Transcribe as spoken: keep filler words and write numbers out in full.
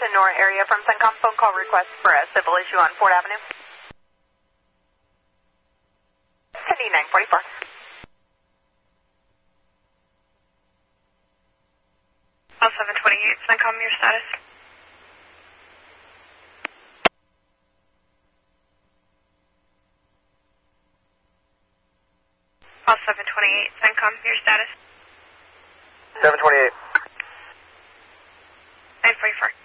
Nora area from CENTCOM. Phone call request for a civil issue on Ford Avenue. Cindy nine forty-four. L seven twenty-eight, CENTCOM, your status. L seven twenty-eight, CENTCOM, your status. seven twenty-eight. nine forty-four.